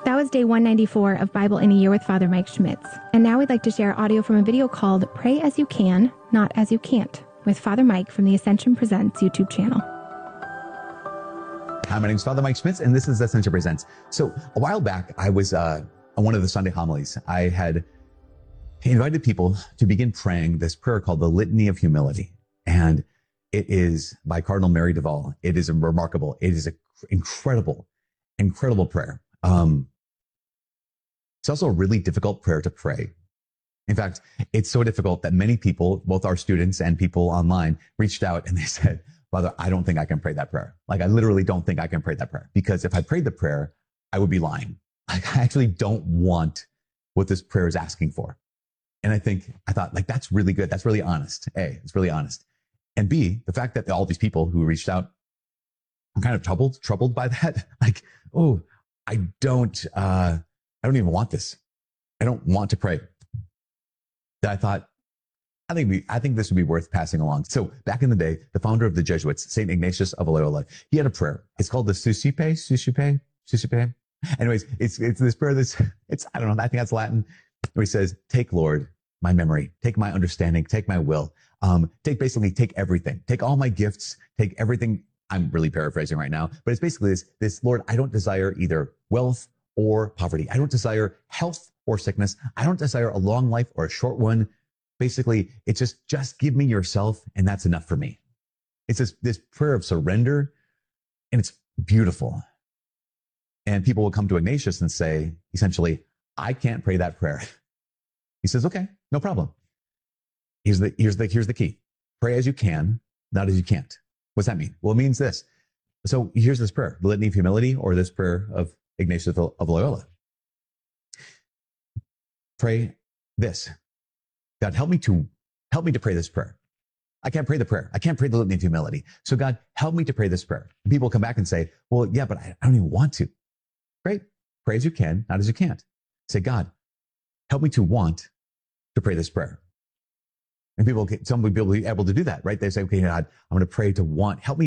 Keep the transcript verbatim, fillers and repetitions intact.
That was day one ninety-four of Bible in a Year with Father Mike Schmitz. And now we'd like to share audio from a video called Pray As You Can, Not As You Can't, with Father Mike from the Ascension Presents YouTube channel. Hi, my name is Father Mike Schmitz, and this is Ascension Presents. So a while back, I was uh, on one of the Sunday homilies. I had invited people to begin praying this prayer called the Litany of Humility. And it is by Cardinal Mary Duval. It is a remarkable, it is an incredible, incredible prayer. Um, it's also a really difficult prayer to pray. In fact, it's so difficult that many people, both our students and people online, reached out and they said, Father, I don't think I can pray that prayer. Like, I literally don't think I can pray that prayer, because if I prayed the prayer, I would be lying. Like, I actually don't want what this prayer is asking for. And I think, I thought, like, that's really good. That's really honest. A, it's really honest. And B, the fact that all these people who reached out, I'm kind of troubled, troubled by that. Like, oh, I don't, uh, I don't even want this. I don't want to pray. That I thought, I think we, I think this would be worth passing along. So back in the day, the founder of the Jesuits, Saint Ignatius of Loyola, he had a prayer. It's called the Suscipe, Suscipe, Suscipe. Anyways, it's, it's this prayer that's, it's, I don't know, I think that's Latin, where he says, take, Lord, my memory, take my understanding, take my will, um, take basically, take everything, take all my gifts, take everything. I'm really paraphrasing right now, but it's basically this, this, Lord, I don't desire either wealth or poverty. I don't desire health or sickness. I don't desire a long life or a short one. Basically, it's just, just give me yourself, and that's enough for me. It's this, this prayer of surrender, and it's beautiful. And people will come to Ignatius and say, essentially, I can't pray that prayer. He says, okay, no problem. Here's the, here's the, here's the key. Pray as you can, not as you can't. What's that mean? Well, it means this. So here's this prayer, the Litany of Humility, or this prayer of Ignatius of Loyola. Pray this. God, help me to, help me to pray this prayer. I can't pray the prayer. I can't pray the Litany of Humility. So God, help me to pray this prayer. And people come back and say, well, yeah, but I, I don't even want to. Great. Pray as you can, not as you can't. Say, God, help me to want to pray this prayer. And people, some people will be able to do that, right? They say, okay, God, I'm going to pray to want, help me